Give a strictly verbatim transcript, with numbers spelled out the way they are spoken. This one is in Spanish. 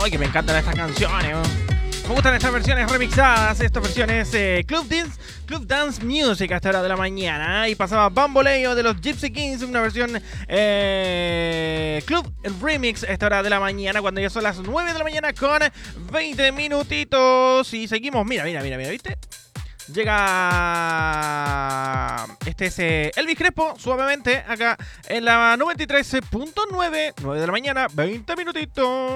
¡Ay, que me encantan estas canciones! ¿No? Me gustan estas versiones remixadas, estas versiones eh, Club Dance, Club Dance Music a esta hora de la mañana. Y pasaba Bamboleo de los Gypsy Kings, una versión eh, Club Remix a esta hora de la mañana, cuando ya son las nueve de la mañana con veinte minutitos. Y seguimos, mira, mira, mira, mira, ¿viste? Llega este es eh, Elvis Crespo, suavemente, acá en la noventa y tres punto nueve, nueve de la mañana, veinte minutitos.